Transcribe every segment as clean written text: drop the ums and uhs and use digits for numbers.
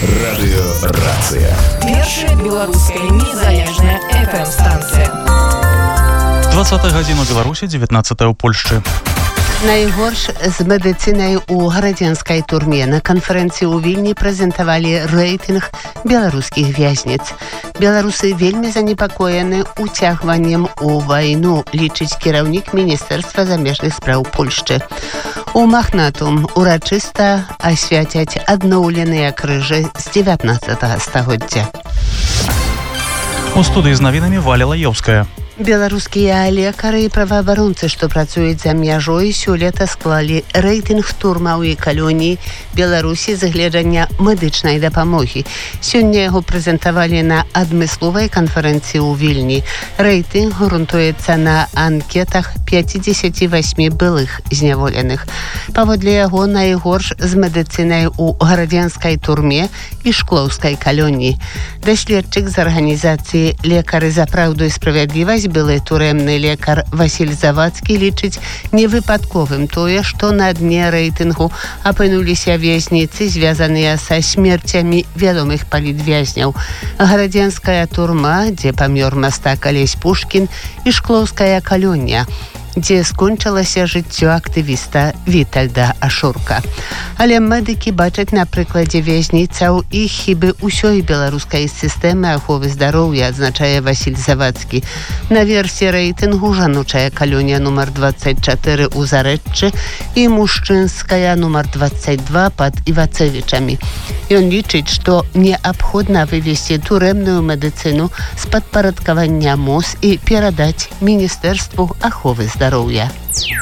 Радыёрацыя. Першая беларуская незалежная FM-станцыя. 20 гадзіну Беларусі, 19 ў Польшчы. Найгорш з медыцынай у гарадзенскай турме. На канферэнцыі ў Вільні прэзентавалі рэйтынг беларускіх вязніц. Беларусы вельмі занепакоены уцягваннем у вайну, лічыць кіраўнік Міністэрства замежных спраў Польшчы. У Махнатум урачыста асвяцяць адноўленыя крыжы з 19 стагоддзя. У студыі з навінамі Валя Лаёўская. Беларускія лекары і праваабаронцы, што працуюць за мяжой, сёлета склалі рэйтынг турмаў і калоній Беларусі з гледжання медычнай дапамогі. Сёння яго прэзентавалі на адмысловай канферэнцыі ў Вільні. Рэйтынг грунтуецца на анкетах 58 былых зняволеных. Паводле яго найгорш з медыцынай у гарадзенскай турме і шклоўскай калоніі. Даследчык з арганізацыі «Лекары за праўду і справядлівасць» былы турэмны лекар Васіль Завадскі лічыць невыпадковым тое, што на дне рэйтынгу апынуліся вязніцы, звязаныя са смерцямі вядомых палітвязняў. Гарадзенская турма, дзе памёр мастак Алесь Пушкін, і шклоўская калонія, дзе скончылася жыццё актывіста Вітальда Ашурка. Але медыкі бачаць на прыкладзе вязніцаў і хібы ўсёй беларускай сістэмы аховы здароўя, адзначае Васіль Завадскі. На версіі рэйтынгу жаночая калонія нумар 24 у Зарэччы і мужчынская нумар 22 пад Івацэвічамі. Ён лічыць, што неабходна вывесці турэмную медыцыну з падпарадкавання МОЗ і перадаць Міністэрству аховы здароўя.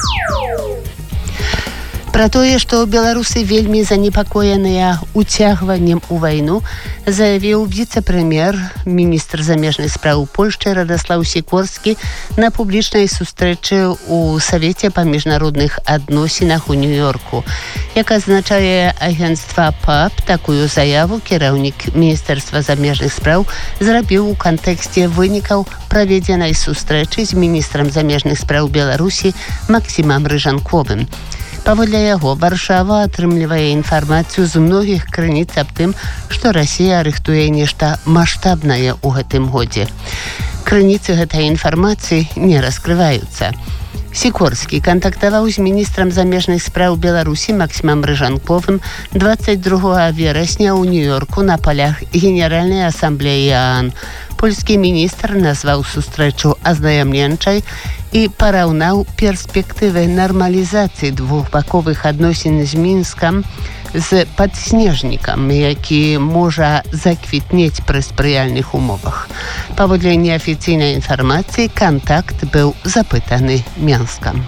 Пра тое, што беларусы вельмі занепакоеныя уцягваннем у вайну, заявіў віцэ-прэм'ер, міністр замежных спраў Польшчы Радаслаў Сікорскі на публічнай сустрэчы ў Савеце па міжнародных адносінах у Нью-Йорку. Як азначае агенцтва ПАП, такую заяву кіраўнік Міністэрства замежных спраў зрабіў у кантэксце вынікаў праведзенай сустрэчы з міністрам замежных спраў Беларусі Максімам Рыжанковым. Паводле яго, Варшава атрымлівае інфармацыю з многіх крыніц аб тым, што Расія рыхтуе нешта маштабнае ў гэтым годзе. Крыніцы гэтай інфармацыі не раскрываюцца. Сікорскі кантактаваў з міністрам замежных спраў Беларусі Максімам Рыжанковым 22 верасня ў Нью-Йорку на палях Генеральнай асамблеі ААН. Польскі міністр назваў сустрэчу азнаямленчай і параўнаў перспектывы нармалізацыі двухбаковых адносін з Мінскам з падснежнікам, які можа заквітнець пры спрыяльных умовах. Паводле неафіцыйнай інфармацыі, кантакт быў запытаны Мінскам.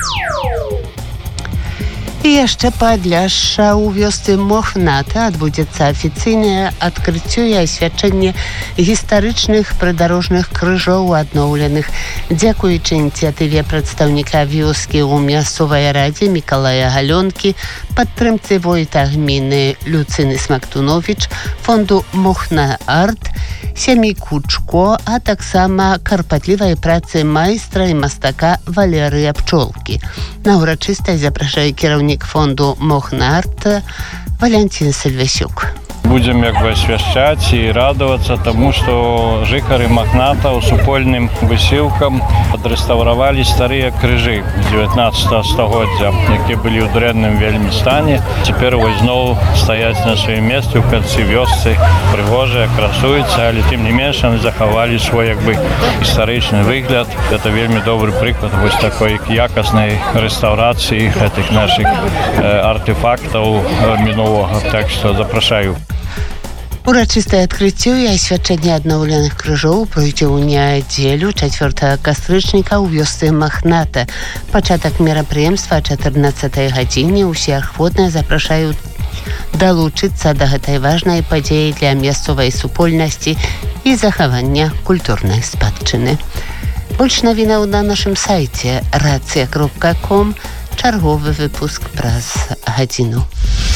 І яшчэ падляшша ў вёсцы Мохната адбудзецца афіцыйнае адкрыццё і асвячэнне гістарычных прыдарожных крыжоў адноўленых. Дзякуючы ініцыятыве прадстаўніка вёскі ў мясцовай радзе Мікалая Галёнкі, падтрымцы войта гміны Люцыны Смактуновіч, фонду Мохна Арт, сям'і Кучко, а таксама карпатлівай працы майстра і мастака Валерыя Пчолкі. На урачыстасць запрашае кіраўнік фонду Мохна Арт Валянцін Сальвасюк. Будем освящать и радоваться тому, что жыхары Махната у супольным высілкам адрэстаўравалі старыя крыжы 19 стагоддзя, якія былі ў дрэнным вельмі стане. Цяпер вось зноў стаяць на сваім месцы ў канцы вёсцы, прыгожыя, красуюцца, але тым не менш яны захавалі свой гістарычны выгляд. Это вельмі добры прыклад вось такой якаснай рэстаўрацыі гэтых нашых артефактаў мінулага. Так што запрашаю. Урачыстае адкрыццё і асвячэнне адноўленых крыжоў пройдзе ў нядзелю 4 кастрычніка ў вёсцы Махната. Пачатак мерапрыемства 14 гадзіне. Усе ахвотныя запрашаюць далучыцца да гэтай важнай падзеі для мясцовай супольнасці і захавання культурнай спадчыны. Больш навінаў на нашым сайце racja.com. Чарговы выпуск праз гадзіну.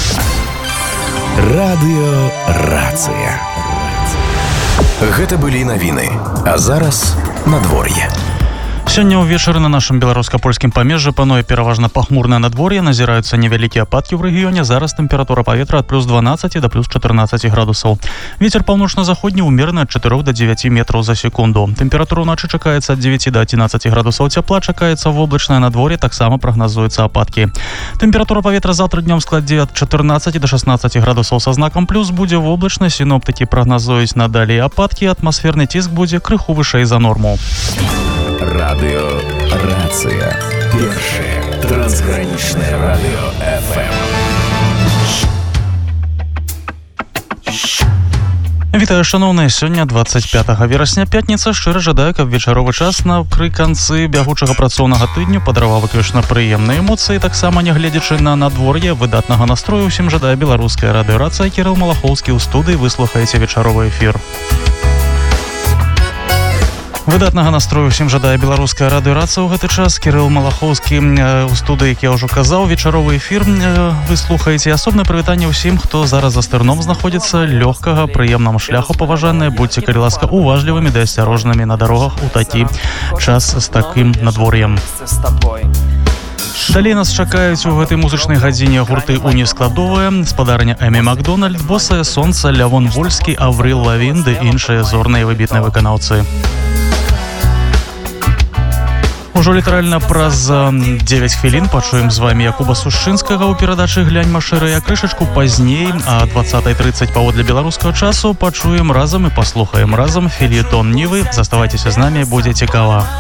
Радыёрацыя. Гэта былі навіны. А зараз надвор'е. Сёння ўвечары на нашым беларуска-польскім памежжы пануе пераважна пахмурнае надвор'е, назіраюцца невялікія ападкі ў рэгіёне. Зараз тэмпература паветра ад плюс 12 да плюс 14 градусаў. Вецер паўночна-заходні ўмераны ад 4 до 9 метраў за секунду. Тэмпература ўначы чакаецца ад 9 до 11 градусаў цяпла, чакаецца воблачнае надвор'е, таксама прагназуюцца ападкі. Тэмпература паветра заўтра днём складзе ад 14 до 16 градусаў са знакам плюс, будзе воблачна, сіноптыкі прагназуюць надалей ападкі, атмасферны ціск будзе крыху вышэй за норму. Радио Рация. Первое трансграничное радио ФМ. Вітаю, шановныя, сёння 25 верасня, пятніца. Шчыра жадаю, каб вечаровы час напрыканцы бягучага працоўнага тыдню падараваў выключна прыемныя эмоцыі. Таксама, нягледзячы на надвор'е, выдатнага настрою ўсім жадае беларуская радыёрацыя. Кірыл Малахоўскі ў студыі, вы слухаеце вечаровы эфір. Выдатнага настрою ўсім жадае беларуская радыёрацыя ў гэты час. Кірыл Малахоўскі ў студыі, як я ўжо казаў, вечаровы эфір вы слухаеце. Асобнае прывітанне ўсім, хто зараз за стырном знаходзіцца. Лёгкага, прыемнаму шляху, паважаныя. Будьце, калі ласка, уважлівымі ды асцярожнымі на дарогах у такі час з такім надвор'ем. Далей нас чакаюць у гэтай музычнай гадзіне гурты «Уніскладовыя», спадарня Эмі Макдональд, «Босае сонца», Лявон Вольскі, Аврил Лавін ды іншыя зорныя выбітныя выканаўцы. Ужо літаральна праз 9 хвілін пачуем з вамі Якуба Сушчынскага ў перадачы «Глянь машыры», а крышачку пазней, а 20:30 паводле беларускага часу, пачуем разам і паслухаем разам фельетон Нівы. Заставайцеся з намі, будзе цікава.